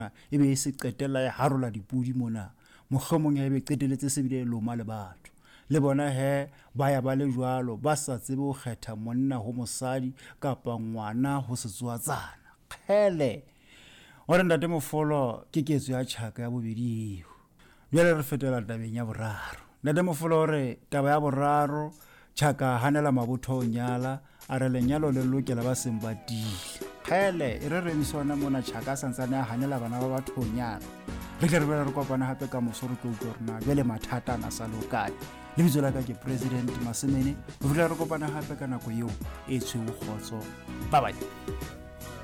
e be e se qetella ya harola dipudi mona mohlomong ya be qeteletse se bile loma le batho le bona he ba ya ba le jwalo ba sa tsebe ho kgetha monna ho mosadi kapa ngwana ho setswatsana khele ore ntate Mofolo ke ketso ya tjhaka ya bobedi eo jwale re fetela tabeng ya boraro ntate Mofolo re taba ya boraro tjhaka hanela mabotho o nyala a re lenyalo le lokela ba seng ba dile khele e re misona mona tjhaka santsane a hanela bana ba batho o nyala re tle re kopana hape ka mosoro ke utlwa rena jwale mathata na sa lokae le bitso la ka ke President Masemene re tle re kopana hape ka nako eo e tshweu kgotso bye bye